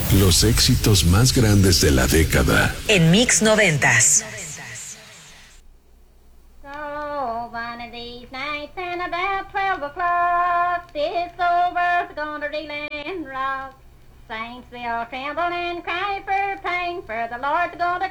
Los éxitos más grandes de la década. En Mix 90s. So one of these nights and about 12 o'clock, this old world's gonna reel and rock. Saints will tremble and cry for pain, for the Lord's gonna